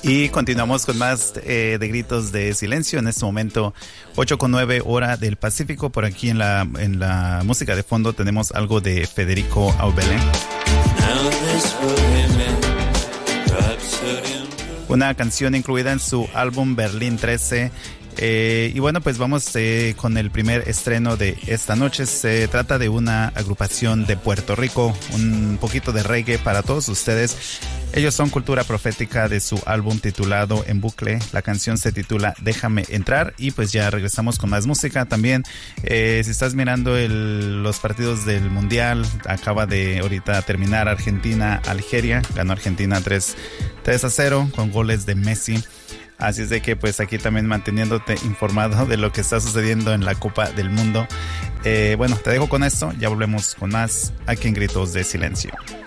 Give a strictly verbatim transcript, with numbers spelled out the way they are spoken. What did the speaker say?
Y continuamos con más eh, de Gritos de Silencio. En este momento, ocho con nueve hora del Pacífico. Por aquí en la, en la música de fondo tenemos algo de Federico Aubele. Una canción incluida en su álbum Berlín trece. Eh, y bueno, pues vamos eh, con el primer estreno de esta noche. Se trata de una agrupación de Puerto Rico, un poquito de reggae para todos ustedes. Ellos son Cultura Profética, de su álbum titulado En Bucle. La canción se titula Déjame Entrar. Y pues ya regresamos con más música. También eh, si estás mirando el, los partidos del Mundial, acaba de ahorita terminar Argentina-Algeria. Ganó Argentina tres a cero con goles de Messi. Así es de que pues aquí también manteniéndote informado de lo que está sucediendo en la Copa del Mundo. Eh, bueno, te dejo con esto, ya volvemos con más aquí en Gritos de Silencio.